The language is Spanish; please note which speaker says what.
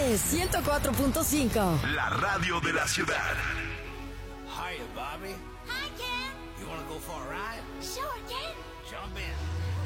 Speaker 1: es 104.5.
Speaker 2: La radio de la ciudad.
Speaker 3: Hiya, Bobby.
Speaker 4: Hi, Ken.
Speaker 3: You wanna go for a ride?
Speaker 4: Sure, Ken.
Speaker 3: Jump in.